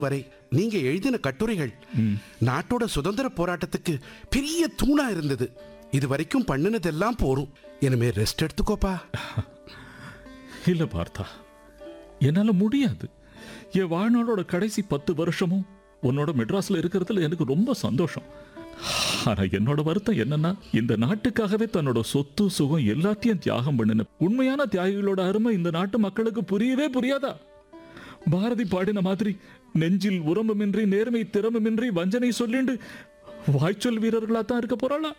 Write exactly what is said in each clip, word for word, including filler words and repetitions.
வரை நீங்க எழுதின கட்டுரைகள் நாட்டோட சுதந்திர போராட்டத்துக்கு பெரிய தூணா இருந்தது. இது வரைக்கும் பண்ணினதெல்லாம் போரும். இனிமே ரெஸ்ட் எடுத்துக்கோப்பா. இல்ல பார்த்தா, என்னால முடியாது. என் வாழ்நாளோட கடைசி பத்து வருஷமும் உன்னோட மெட்ராஸ்ல இருக்கிறதுல எனக்கு ரொம்ப சந்தோஷம். ஆனா என்னோட வருத்தம் என்னன்னா, இந்த நாட்டுக்காகவே தன்னோட சொத்து சுகம் எல்லாத்தையும் தியாகம் பண்ணின உண்மையான தியாகிகளோட அருமை இந்த நாட்டு மக்களுக்கு புரியவே புரியாதா? பாரதி பாடின மாதிரி நெஞ்சில் உரம்புமின்றி நேர்மை திறமுமின்றி வஞ்சனை சொல்லிண்டு வாய்ச்சொல் வீரர்களா தான் இருக்க போறாளா?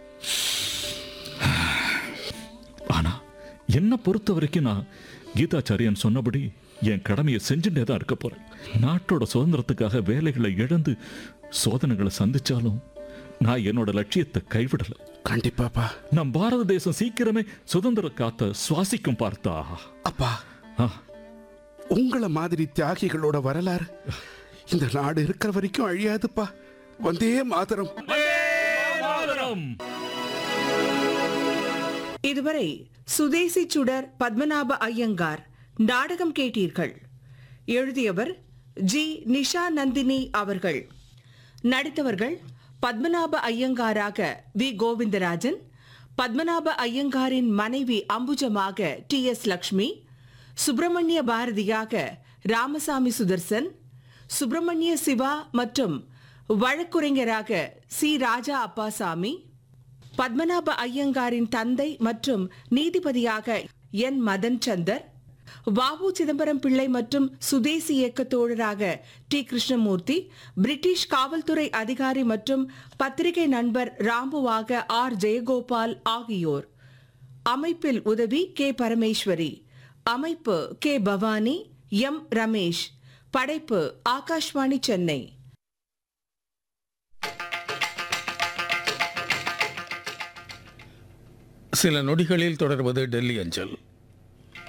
ஆனா என்ன பொறுத்த வரைக்கும் நான் கீதாச்சாரியன் சொன்னபடி என் கடமையை செஞ்சுட்டே தான் இருக்க போறேன். நாட்டோட சுதந்திரத்துக்காக வேலைகளை இழந்து சோதனைகளை சந்திச்சாலும் நான் என்னோட லட்சியத்தை கைவிடல. கண்டிப்பாப்பா. நம் பாரத தேசம் சீக்கிரமே சுதந்திர காத்த சுவாசிக்கும் பார்த்தா. அப்பா, உங்களை மாதிரி தியாகிகளோட வரலாறு இந்த நாடு இருக்கிற வரைக்கும் அழியாதுப்பா. வந்தே மாதரம். இதுவரை சுதேசி சுடர் பத்மநாப ஐயங்கார் நாடகம் கேட்டீர்கள். எழுதியவர் ஜி நிஷா நந்தினி அவர்கள். நடித்தவர்கள் பத்மநாப ஐயங்காராக வி கோவிந்தராஜன், பத்மநாப ஐயங்காரின் மனைவி அம்புஜமாக டி எஸ் லக்ஷ்மி, சுப்பிரமணிய பாரதியாக ராமசாமி சுதர்சன், சுப்பிரமணிய சிவா மற்றும் வழக்குரைஞராக சி ராஜா அப்பாசாமி, பத்மநாப ஐயங்காரின் தந்தை மற்றும் நீதிபதியாக என் மதன் சந்தர், வாவு சிதம்பரம் பிள்ளை மற்றும் சுதேசி இயக்க தோழராக டி கிருஷ்ணமூர்த்தி, பிரிட்டிஷ் காவல்துறை அதிகாரி மற்றும் பத்திரிகை நண்பர் ராம்புவாக ஆர் ஜெயகோபால் ஆகியோர். அமைப்பில் உதவி கே பரமேஸ்வரி. அமைப்பு கே பவானி, எம் ரமேஷ். படைப்பு ஆகாஷ்வாணி சென்னை. சில நொடிகளில் தொடர்வது டெல்லி அஞ்சல்.